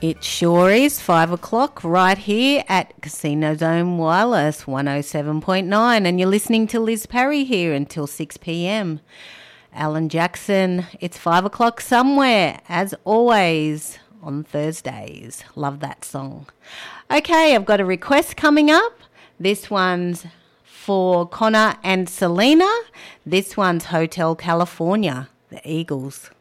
It sure is 5 o'clock right here at Casino Zone Wireless 107.9, and you're listening to Liz Parry here until 6 p.m. Alan Jackson, it's 5 o'clock somewhere, as always, on Thursdays. Love that song. Okay, I've got a request coming up. This one's for Connor and Selena. This one's Hotel California, the Eagles.